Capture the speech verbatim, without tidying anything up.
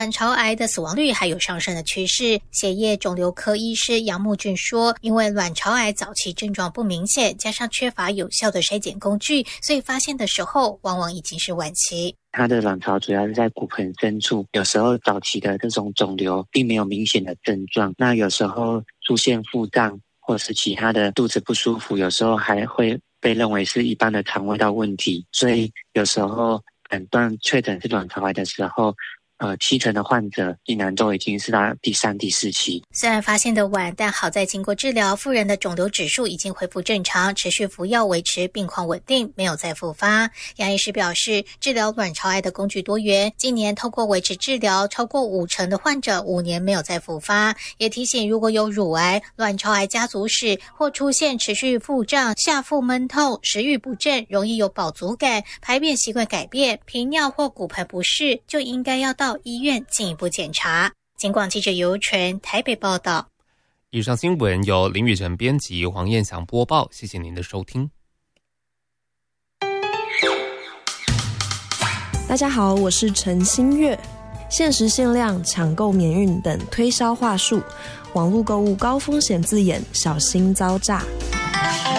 卵巢癌的死亡率还有上升的趋势。血液肿瘤科医师杨木俊说，因为卵巢癌早期症状不明显，加上缺乏有效的筛检工具，所以发现的时候往往已经是晚期。 它的卵巢主要是在骨盆深处，有时候早期的这种肿瘤并没有明显的症状，那有时候出现腹胀或是其他的肚子不舒服，有时候还会被认为是一般的肠胃道问题，所以有时候诊断确诊是卵巢癌的时候，呃，七成的患者竟然都已经是到第三、第四期。 虽然发现的晚，但好在经过治疗，妇人的肿瘤指数已经恢复正常，持续服药维持病况稳定，没有再复发。杨医师表示，治疗卵巢癌的工具多元，近年透过维持治疗，超过五成的患者五年没有再复发。也提醒，如果有乳癌、卵巢癌家族史，或出现持续腹胀、下腹闷痛、食欲不振、容易有饱足感、排便习惯改变、频尿或骨盆不适，就应该要到医院进一步检查。警广记者尤纯台北报道。 以上新闻由林宇晨编辑，黄燕祥播报，谢谢您的收听。 大家好，我是陈新月。限时限量、抢购免运等推销话术，网络购物高风险字眼，小心遭诈。